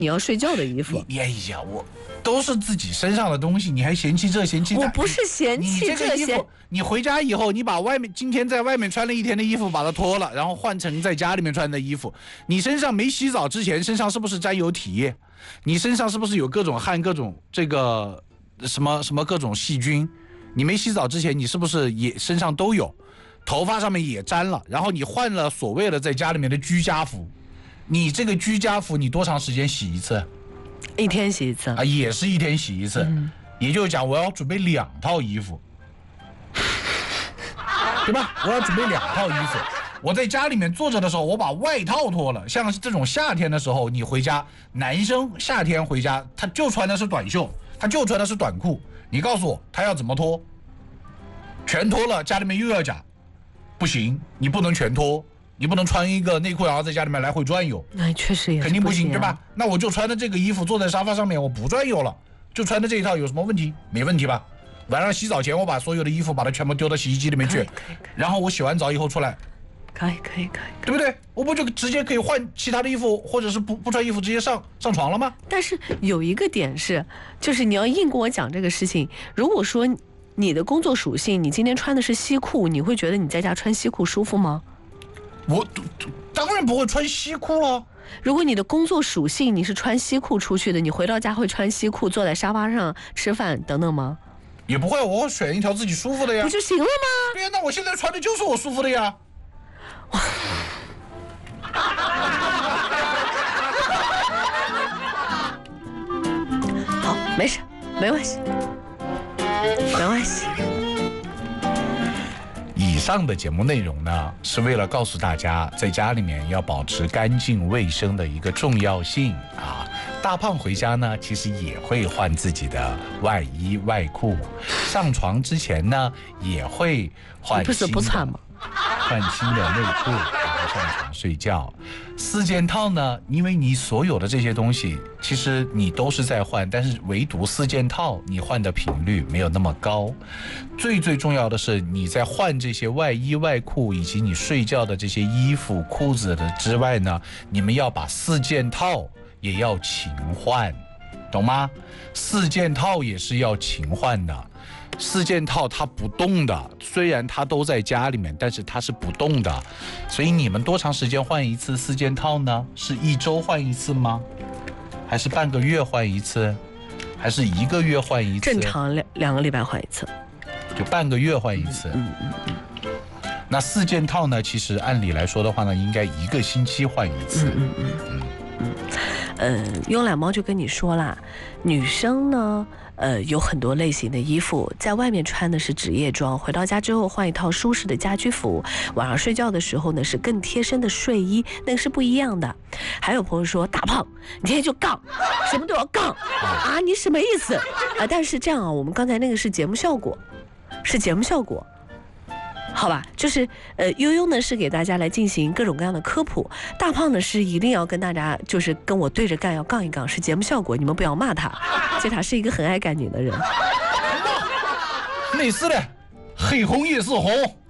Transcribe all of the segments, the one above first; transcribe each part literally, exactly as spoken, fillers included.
你要睡觉的衣服。 你哎呀，我都是自己身上的东西，你还嫌弃这嫌弃那？ 我不是嫌弃这这些。你回家以后，你把外面今天在外面穿了一天的衣服把它脱了，然后换成在家里面穿的衣服，你身上没洗澡之前身上是不是沾有体液？你身上是不是有各种汗、各种这个什么什么各种细菌？你没洗澡之前，你是不是也身上都有？头发上面也沾了，然后你换了所谓的在家里面的居家服，你这个居家服你多长时间洗一次？ 一天洗一次啊，也是一天洗一次。嗯、也就是讲，我要准备两套衣服。对吧？我要准备两套衣服。我在家里面坐着的时候，我把外套脱了。像这种夏天的时候，你回家，男生夏天回家，他就穿的是短袖，他就穿的是短裤。你告诉我，他要怎么脱？全脱了，家里面又要讲，不行，你不能全脱，你不能穿一个内裤然后在家里面来回转悠。 那确实也是肯定不行， 不行啊、 对吧？那我就穿着这个衣服坐在沙发上面，我不转悠了，就穿着这一套，有什么问题？没问题吧？晚上洗澡前，我把所有的衣服把它全部丢到洗衣机里面去，然后我洗完澡以后出来， 可以可以可以， 对不对？我不就直接可以换其他的衣服，或者是不不穿衣服直接上上床了吗？ 但是有一个点是，就是你要硬跟我讲这个事情。如果说你的工作属性，你今天穿的是西裤，你会觉得你在家穿西裤舒服吗？ 我当然不会穿西裤了。 如果你的工作属性你是穿西裤出去的，你回到家会穿西裤坐在沙发上吃饭等等吗？ 也不会，我选一条自己舒服的呀， 不就行了吗？ 对呀，那我现在穿的就是我舒服的呀。 好，没事，没关系，没关系。 以上的节目内容呢，是为了告诉大家，在家里面要保持干净卫生的一个重要性啊。大胖回家呢，其实也会换自己的外衣外裤，上床之前呢，也会换新的， 不是不穿吗？ 换新的内裤，然后上床睡觉。四件套呢，因为你所有的这些东西，其实你都是在换，但是唯独四件套，你换的频率没有那么高。最最重要的是，你在换这些外衣外裤以及你睡觉的这些衣服裤子的之外呢，你们要把四件套也要勤换，懂吗？四件套也是要勤换的。四件套它不动的，虽然它都在家里面，但是它是不动的。所以你们多长时间换一次四件套呢？是一周换一次吗？还是半个月换一次？还是一个月换一次？ 正常两两个礼拜换一次， 就半个月换一次。嗯嗯嗯。那四件套呢？其实按理来说的话呢，应该一个星期换一次。嗯嗯嗯嗯。 嗯，呃，慵懒猫就跟你说啦，女生呢，呃，有很多类型的衣服，在外面穿的是职业装，回到家之后换一套舒适的家居服，晚上睡觉的时候呢是更贴身的睡衣，那个是不一样的。还有朋友说，大胖，你天天就杠，什么都要杠啊，你什么意思啊？但是这样啊，我们刚才那个是节目效果，是节目效果。好吧，就是呃，悠悠呢是给大家来进行各种各样的科普，大胖呢是一定要跟大家就是跟我对着干，要杠一杠，是节目效果，你们不要骂他，其实他是一个很爱干净的人。 类似的，黑红也是红，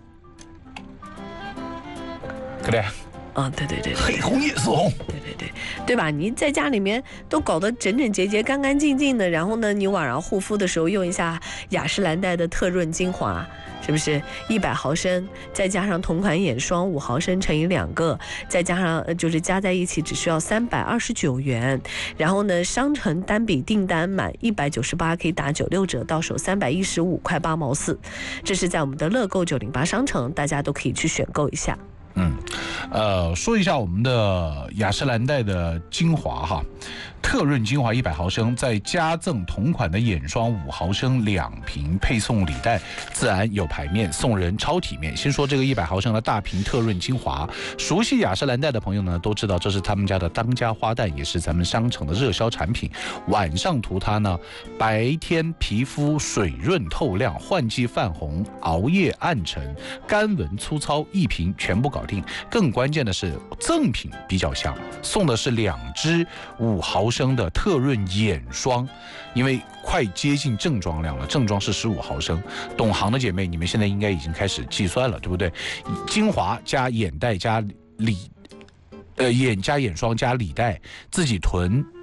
可对。 啊、哦，对对 对, 对， 黑红也是红， 对对对，对吧？你在家里面都搞得整整洁洁、干干净净的，然后呢，你晚上护肤的时候用一下雅诗兰黛的特润精华，是不是一百毫升，再加上同款眼霜五毫升乘以两个，再加上就是加在一起只需要三百二十九元。然后呢，商城单笔订单满一百九十八可以打九六折，到手三百一十五块八毛四。这是在我们的乐购九零八商城，大家都可以去选购一下。 嗯，呃，说一下我们的雅诗兰黛的精华哈，特润精华一百毫升，再加赠同款的眼霜五毫升两瓶，配送礼袋，自然有牌面，送人超体面。先说这个一百毫升的大瓶特润精华，熟悉雅诗兰黛的朋友呢都知道，这是他们家的当家花旦，也是咱们商城的热销产品。晚上涂它呢，白天皮肤水润透亮，换季泛红，熬夜暗沉，干纹粗糙，一瓶全部搞定。更关键的是赠品比较香，送的是两支五毫升的特润眼霜，因为快接近正装量了，正装是十五毫升。懂行的姐妹，你们现在应该已经开始计算了，对不对？精华加眼袋加里。呃，眼加眼霜加礼袋，自己囤